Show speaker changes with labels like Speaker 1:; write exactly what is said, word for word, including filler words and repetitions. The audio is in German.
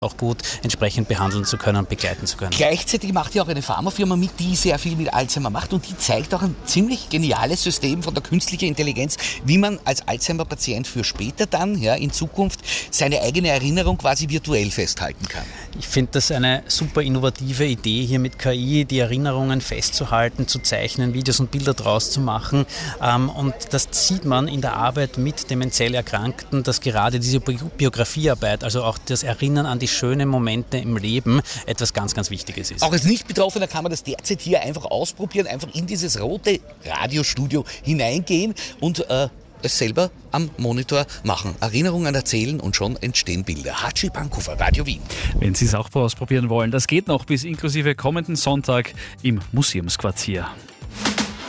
Speaker 1: auch gut entsprechend behandeln zu können und begleiten zu können.
Speaker 2: Gleichzeitig macht ja auch eine Pharmafirma mit, die sehr viel mit Alzheimer macht und die zeigt auch ein ziemlich geniales System von der künstlichen Intelligenz, wie man als Alzheimer-Patient für später dann, ja, in Zukunft, seine eigene Erinnerung quasi virtuell festhalten kann.
Speaker 1: Ich finde das eine super innovative Idee, hier mit K I die Erinnerungen festzuhalten, zu zeichnen, Videos und Bilder draus zu machen. Und das sieht man in der Arbeit mit demenziell Erkrankten, dass gerade diese Biografiearbeit, also auch das Erinnern an die schönen Momente im Leben, etwas ganz, ganz Wichtiges ist.
Speaker 2: Auch als Nicht-Betroffener kann man das derzeit hier einfach ausprobieren, einfach in dieses rote Radiostudio hineingehen und äh, es selber am Monitor machen. Erinnerungen erzählen und schon entstehen Bilder. Hatschi Pankofer, Radio Wien.
Speaker 3: Wenn Sie es auch ausprobieren wollen, das geht noch bis inklusive kommenden Sonntag im Museumsquartier.